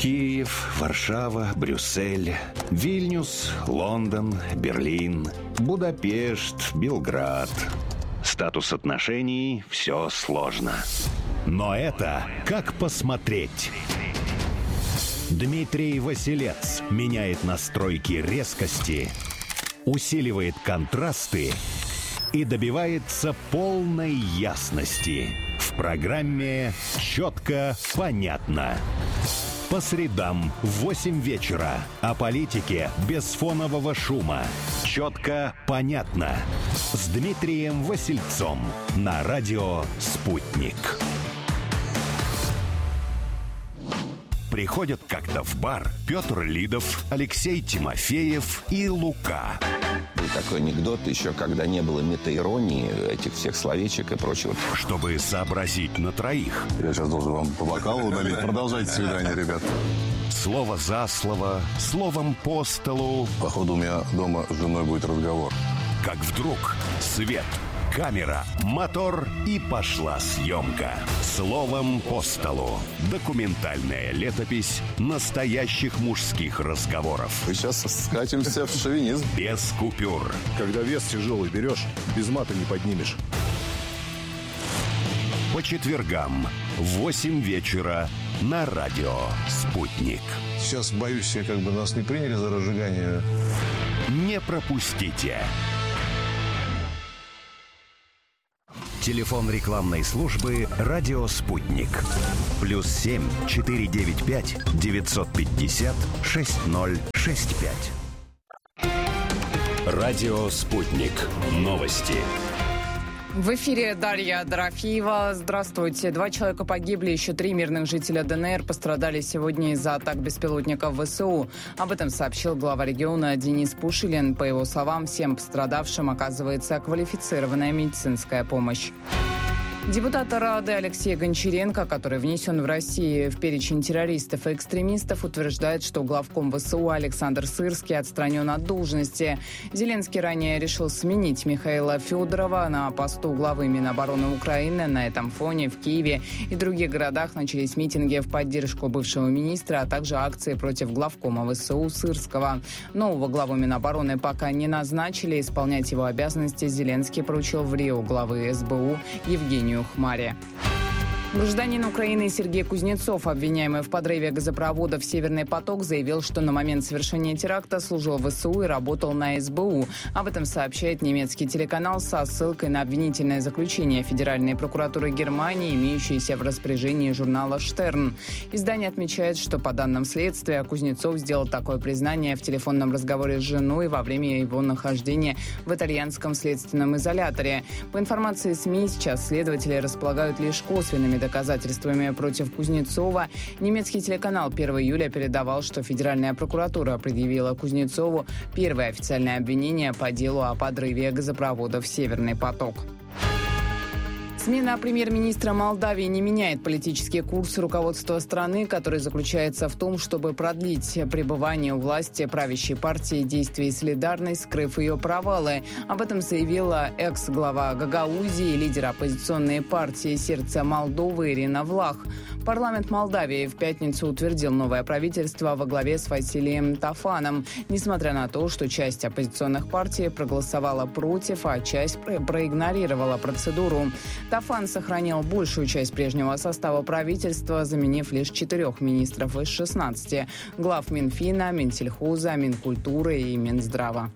Киев, Варшава, Брюссель, Вильнюс, Лондон, Берлин, Будапешт, Белград. Статус отношений – все сложно. Но это как посмотреть. Дмитрий Василец меняет настройки резкости, усиливает контрасты и добивается полной ясности. В программе «Четко, понятно». По средам в 8 вечера. О политике без фонового шума. «Четко, понятно». С Дмитрием Васильцом на радио «Спутник». Приходят как-то в бар Петр Лидов, Алексей Тимофеев и Лука. Был такой анекдот еще, когда не было метаиронии, этих всех словечек и прочего. Чтобы сообразить на троих. Я сейчас должен вам по бокалу удалить. Продолжайте свидание, ребят. Слово за слово, словом по столу. Походу, у меня дома с женой будет разговор. Как вдруг свет, камера, мотор и пошла съемка. Словом по столу. Документальная летопись настоящих мужских разговоров. Мы сейчас скатимся в шовинизм. Без купюр. Когда вес тяжелый берешь, без мата не поднимешь. По четвергам в 8 вечера на радио «Спутник». Сейчас, боюсь, нас не приняли за разжигание. Не пропустите. Телефон рекламной службы «Радио Спутник». +7 495 950 6065. Радио Спутник. Новости. В эфире Дарья Дорофеева. Здравствуйте. 2 человека погибли, еще 3 мирных жителя ДНР пострадали сегодня из-за атак беспилотников ВСУ. Об этом сообщил глава региона Денис Пушилин. По его словам, всем пострадавшим оказывается квалифицированная медицинская помощь. Депутат Рады Алексей Гончаренко, который внесен в Россию в перечень террористов и экстремистов, утверждает, что главком ВСУ Александр Сырский отстранен от должности. Зеленский ранее решил сменить Михаила Федорова на посту главы Минобороны Украины. На этом фоне в Киеве и других городах начались митинги в поддержку бывшего министра, а также акции против главкома ВСУ Сырского. Нового главу Минобороны пока не назначили. Исполнять его обязанности Зеленский поручил в Рио главы СБУ Евгению Хмаре. Гражданин Украины Сергей Кузнецов, обвиняемый в подрыве газопровода в «Северный поток», заявил, что на момент совершения теракта служил в ВСУ и работал на СБУ. Об этом сообщает немецкий телеканал со ссылкой на обвинительное заключение Федеральной прокуратуры Германии, имеющееся в распоряжении журнала «Штерн». Издание отмечает, что по данным следствия Кузнецов сделал такое признание в телефонном разговоре с женой во время его нахождения в итальянском следственном изоляторе. По информации СМИ, сейчас следователи располагают лишь косвенными доказательствами против Кузнецова. Немецкий телеканал 1 июля передавал, что Федеральная прокуратура предъявила Кузнецову первое официальное обвинение по делу о подрыве газопроводов «Северный поток». Смена премьер-министра Молдавии не меняет политический курс руководства страны, который заключается в том, чтобы продлить пребывание у власти правящей партии «Действие и солидарность», скрыв ее провалы. Об этом заявила экс-глава Гагаузии и лидер оппозиционной партии «Сердце Молдовы» Ирина Влах. Парламент Молдавии в пятницу утвердил новое правительство во главе с Василием Тафаном, несмотря на то, что часть оппозиционных партий проголосовала против, а часть проигнорировала процедуру. Тафан сохранил большую часть прежнего состава правительства, заменив лишь 4 министров из 16 – глав Минфина, Минсельхоза, Минкультуры и Минздрава.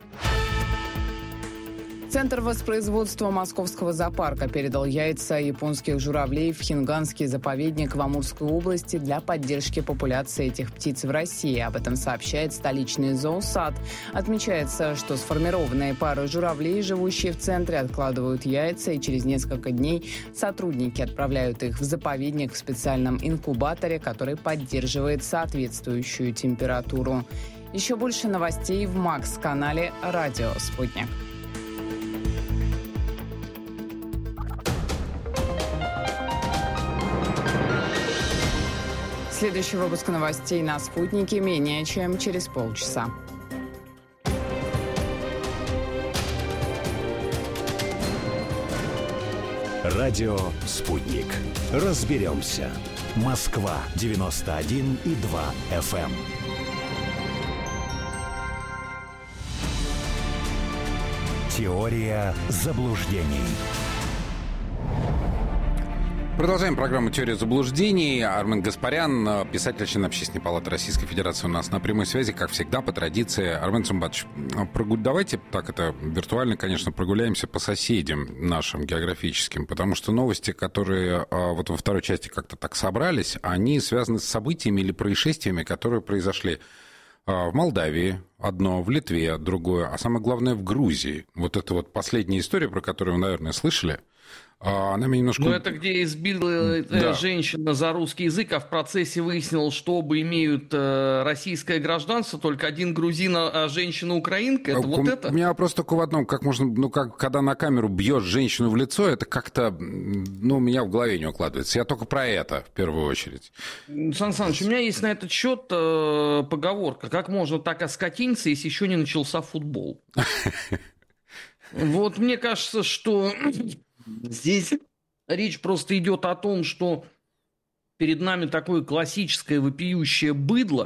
Центр воспроизводства Московского зоопарка передал яйца японских журавлей в Хинганский заповедник в Амурской области для поддержки популяции этих птиц в России. Об этом сообщает столичный зоосад. Отмечается, что сформированные пары журавлей, живущие в центре, откладывают яйца, и через несколько дней сотрудники отправляют их в заповедник в специальном инкубаторе, который поддерживает соответствующую температуру. Еще больше новостей в Макс-канале «Радио Спутник». Следующий выпуск новостей на «Спутнике» менее чем через полчаса. Радио «Спутник». Разберемся. Москва 91,2 FM. Теория заблуждений. Продолжаем программу «Теория заблуждений». Армен Гаспарян, писатель, член Общественной палаты Российской Федерации, у нас на прямой связи, как всегда, по традиции. Армен Сумбатович, давайте так это виртуально, конечно, прогуляемся по соседям нашим географическим, потому что новости, которые вот во второй части как-то так собрались, они связаны с событиями или происшествиями, которые произошли в Молдавии одно, в Литве другое, а самое главное в Грузии. Вот это вот последняя история, про которую вы, наверное, слышали. Она меня немножко... Ну, это где избила женщина за русский язык, а в процессе выяснилось, что оба имеют российское гражданство, только один грузин, а женщина украинка. Это вот это? У меня вопрос только в одном. Как можно, когда на камеру бьешь женщину в лицо, это как-то, у меня в голове не укладывается. Я только про это, в первую очередь. Сан Саныч, у меня есть на этот счет поговорка. Как можно так оскотиниться, если еще не начался футбол? Вот мне кажется, что... Здесь речь просто идет о том, что перед нами такое классическое вопиющее быдло,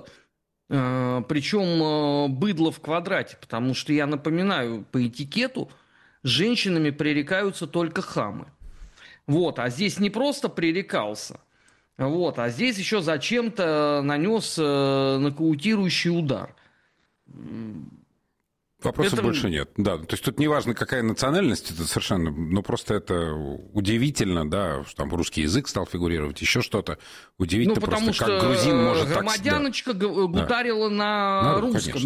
причем быдло в квадрате, потому что, я напоминаю, по этикету женщинами пререкаются только хамы. Вот, а здесь не просто пререкался, вот, а здесь еще зачем-то нанес нокаутирующий удар. Вопросов больше нет. Да, то есть тут не важно, какая национальность, это совершенно, просто это удивительно, да, что там русский язык стал фигурировать, еще что-то. Удивительно просто, как грузин может так... Громадяночка гутарила на русском.